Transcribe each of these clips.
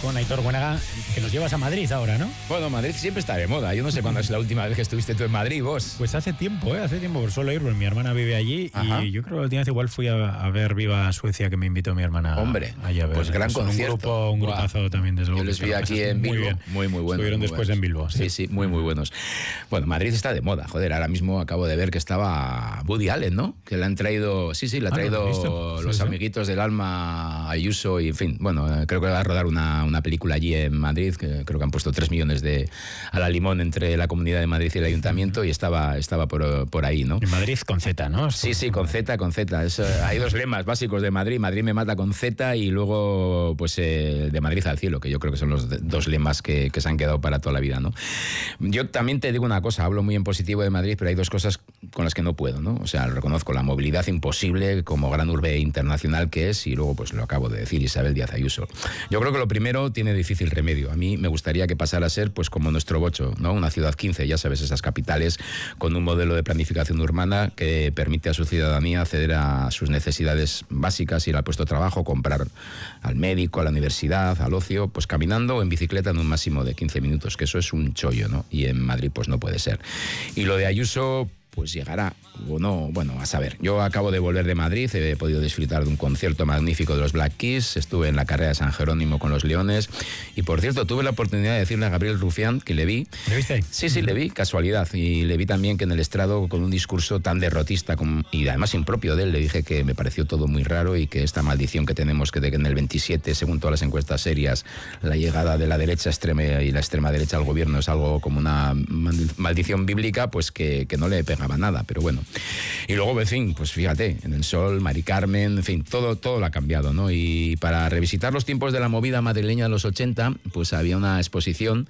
con Aitor Buenaga, que nos llevas a Madrid ahora, ¿no? Bueno, Madrid siempre está de moda. Yo no sé cuándo es la última vez que estuviste tú en Madrid, vos. Pues hace tiempo, por solo ir, porque mi hermana vive allí. Ajá. Y yo creo que la última vez igual fui a ver Viva Suecia, que me invitó mi hermana. Hombre, allá a ver. pues gran concierto. Un grupazo también, desde luego. Yo les vi aquí en Bilbo. Muy buenos. Estuvieron después en Bilbo. Sí, muy buenos. Bueno, Madrid está de moda, joder. Ahora mismo acabo de ver que estaba Woody Allen, ¿no? Que le han traído, le ha traído los amiguitos del alma, Ayuso y, en fin, bueno, creo que va a rodar una película allí en Madrid, que creo que han puesto 3 millones a la limón entre la Comunidad de Madrid y el Ayuntamiento, y estaba por ahí, ¿no? En Madrid con Z, ¿no? Sí, con Z. Hay 2 lemas básicos de Madrid. Madrid me mata con Z, y luego, pues, de Madrid al cielo, que yo creo que son los 2 lemas que se han quedado para toda la vida, ¿no? Yo también te digo una cosa, hablo muy en positivo de Madrid, pero hay 2 cosas con las que no puedo, ¿no? O sea, lo reconozco, la movilidad imposible como gran urbe internacional que es, y luego, pues lo acabo de decir, Isabel Díaz Ayuso. Yo creo que lo primero tiene difícil remedio. A mí me gustaría que pasara a ser, pues, como nuestro Bocho, ¿no? Una ciudad 15, ya sabes, esas capitales con un modelo de planificación urbana que permite a su ciudadanía acceder a sus necesidades básicas, ir al puesto de trabajo, comprar al médico, a la universidad, al ocio, pues caminando o en bicicleta en un máximo de 15 minutos, que eso es un chollo, ¿no? Y en Madrid, pues no puede ser. Y lo de Ayuso, pues llegará o no, bueno, a saber. Yo acabo de volver de Madrid, he podido disfrutar de un concierto magnífico de los Black Keys, estuve en la carrera de San Jerónimo con los Leones, y por cierto, tuve la oportunidad de decirle a Gabriel Rufián que le vi. ¿Le viste ahí? Sí, le vi, casualidad, y le vi también que en el estrado, con un discurso tan derrotista y además impropio de él, le dije que me pareció todo muy raro, y que esta maldición que tenemos, que en el 27, según todas las encuestas serias, la llegada de la derecha extrema y la extrema derecha al gobierno es algo como una maldición bíblica, pues que no le pegaba nada, pero bueno. Y luego, en fin, pues fíjate, en el Sol, Mari Carmen, en fin, todo lo ha cambiado, ¿no? Y para revisitar los tiempos de la movida madrileña de los 80, pues había una exposición,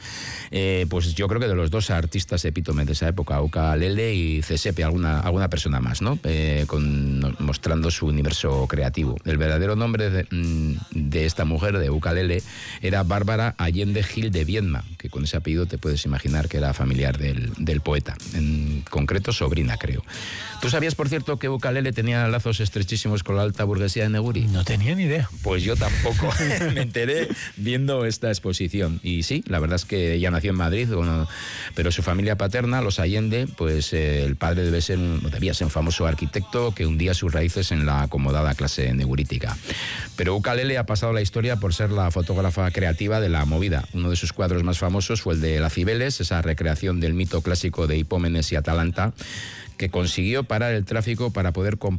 pues yo creo que de los 2 artistas epítomes de esa época, Ukulele y Cesepe, alguna persona más, ¿no? Mostrando su universo creativo. El verdadero nombre de esta mujer, de Ukulele, era Bárbara Allende Gil de Viedma, que con ese apellido te puedes imaginar que era familiar del poeta, en concreto sobrina, creo. ¿Tú sabías, por cierto, que Ukulele tenía lazos estrechísimos con la alta burguesía de Neguri? No tenía ni idea. Pues yo tampoco. Me enteré viendo esta exposición. Y sí, la verdad es que ella nació en Madrid, pero su familia paterna, los Allende, pues el padre debía ser un famoso arquitecto que hundía sus raíces en la acomodada clase negurítica. Pero Ukulele ha pasado a la historia por ser la fotógrafa creativa de la movida. Uno de sus cuadros más famosos fue el de Las Cibeles, esa recreación del mito clásico de Hipómenes y Atalanta, que consiguió parar el tráfico para poder